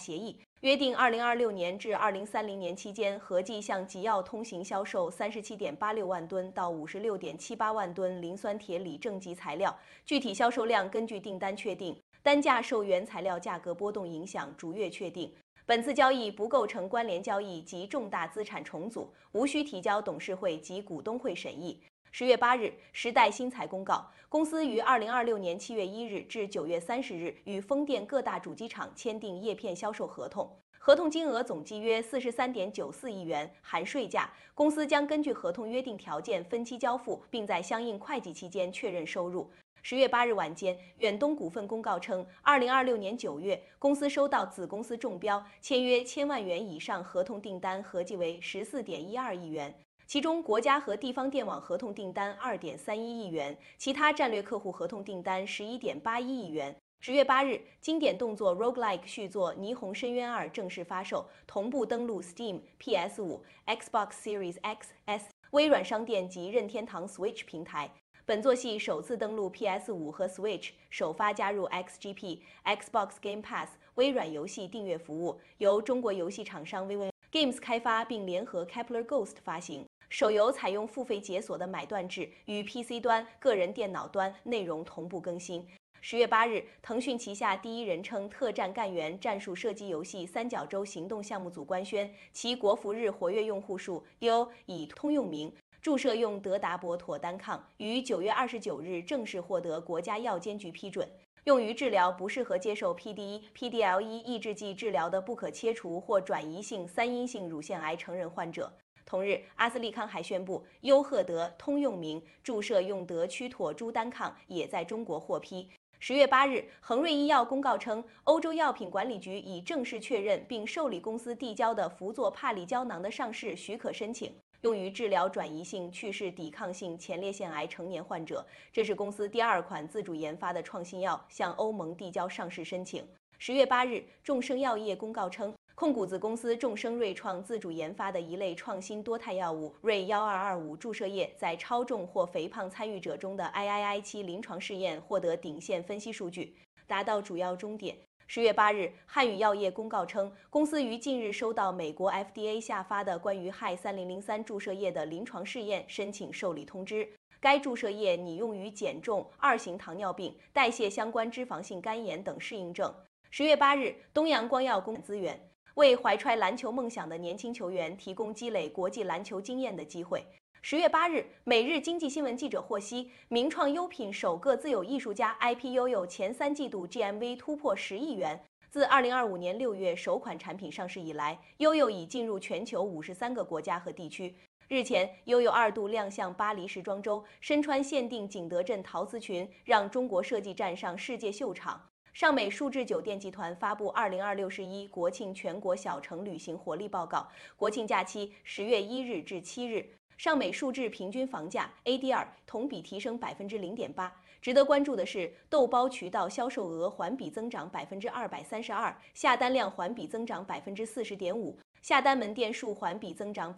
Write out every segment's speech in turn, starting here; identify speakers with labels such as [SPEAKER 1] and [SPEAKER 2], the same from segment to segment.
[SPEAKER 1] 协议，约定2026年至2030年期间，合计向吉奥通行销售37.86万吨到56.78万吨磷酸铁锂正极材料，具体销售量根据订单确定，单价受原材料价格波动影响，逐月确定。本次交易不构成关联交易及重大资产重组，无需提交董事会及股东会审议。10月8日，时代新材公告，公司于2026年7月1日至9月30日与风电各大主机厂签订叶片销售合同，合同金额总计约43.94亿元，含税价。公司将根据合同约定条件分期交付，并在相应会计期间确认收入。10月8日晚间，远东股份公告称，2026年9月，公司收到子公司中标签约1000万元以上合同订单，合计为14.12亿元。其中，国家和地方电网合同订单2.31亿元，其他战略客户合同订单11.81亿元。10月8日，经典动作 Roguelike 续作《霓虹深渊2》正式发售，同步登陆 Steam、PS5、Xbox Series X、S、微软商店及任天堂 Switch 平台。本作系首次登陆 PS5 和 Switch， 首发加入 XGP、Xbox Game Pass、微软游戏订阅服务，由中国游戏厂商 VV Games 开发，并联合 Kepler Ghost 发行。手游采用付费解锁的买断制，与 PC 端、个人电脑端内容同步更新。10月8日，腾讯旗下第一人称特战干员战术射击游戏三角洲行动项目组官宣，其国服日活跃用户数 U 以通用名。注射用德达博妥单抗于9月29日正式获得国家药监局批准，用于治疗不适合接受 PDE、PDL1 抑制剂治疗的不可切除或转移性三阴性乳腺癌成人患者。同日，阿斯利康还宣布，优赫德通用名注射用德曲妥珠单抗也在中国获批。10月8日，恒瑞医药公告称，欧洲药品管理局已正式确认并受理公司递交的福唑帕利胶囊的上市许可申请，用于治疗转移性去势抵抗性前列腺癌成年患者。这是公司第2款自主研发的创新药，向欧盟递交上市申请。10月8日，众生药业公告称，控股子公司众生瑞创自主研发的一类创新多肽药物瑞1225注射液，在超重或肥胖参与者中的 III-7 临床试验获得顶线分析数据，达到主要终点。10月8日，汉语药业公告称，公司于近日收到美国 FDA 下发的关于氦3003注射液的临床试验申请受理通知。该注射液拟用于减重、2型糖尿病、代谢相关脂肪性肝炎等适应症。10月8日，东阳光耀公资源为怀揣篮球梦想的年轻球员提供积累国际篮球经验的机会。10月8日，每日经济新闻记者获悉，名创优品首个自有艺术家 IP YOYO 前3季度 GMV 突破10亿元。自2025年6月首款产品上市以来，YOYO已进入全球53个国家和地区。日前，YOYO2度亮相巴黎时装周，身穿限定景德镇陶瓷裙，让中国设计站上世界秀场。尚美数智酒店集团发布2026-11国庆全国小城旅行活力报告，国庆假期10月1日至7日，尚美数智平均房价 ADR 同比提升0.8%。值得关注的是，豆包渠道销售额环比增长232%，下单量环比增长40.5%，下单门店数环比增长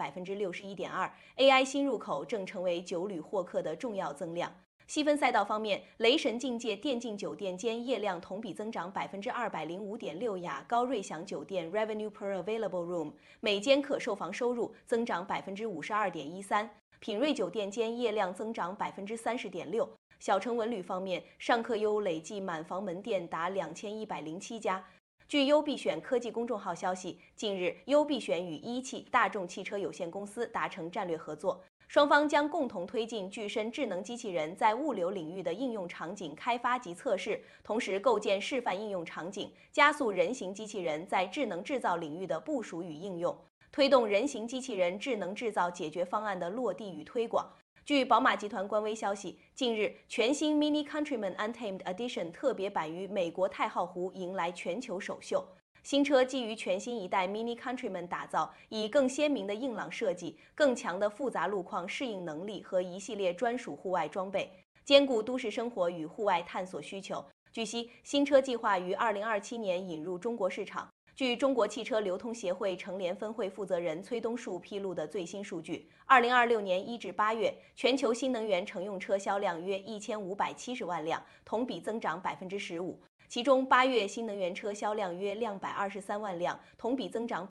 [SPEAKER 1] 61.2%。AI 新入口正成为酒旅获客的重要增量。细分赛道方面，雷神境界电竞酒店间业量同比增长205.6%，雅高瑞享酒店 Revenue per Available Room 每间可售房收入增长52.13%，品瑞酒店间业量增长30.6%。小城文旅方面，尚客优累计满房门店达2107家。据优必选科技公众号消息，近日优必选与一汽大众汽车有限公司达成战略合作。双方将共同推进具身智能机器人在物流领域的应用场景开发及测试，同时构建示范应用场景，加速人形机器人在智能制造领域的部署与应用，推动人形机器人智能制造解决方案的落地与推广。据宝马集团官微消息，近日全新 Mini Countryman Untamed Edition 特别版于美国太浩湖迎来全球首秀。新车基于全新一代 Mini Countryman 打造，以更鲜明的硬朗设计、更强的复杂路况适应能力和一系列专属户外装备，兼顾都市生活与户外探索需求。据悉，新车计划于2027年引入中国市场。据中国汽车流通协会成联分会负责人崔东树披露的最新数据，2026年1至8月，全球新能源乘用车销量约1570万辆，同比增长15%。 其中8月新能源车销量约223万辆，同比增长